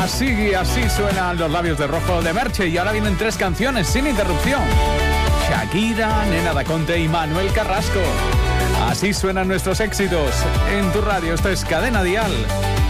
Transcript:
Así suenan los labios de rojo de Merche. Y ahora vienen 3 canciones sin interrupción. Shakira, Nena Daconte y Manuel Carrasco. Así suenan nuestros éxitos. En tu radio, esto es Cadena Dial.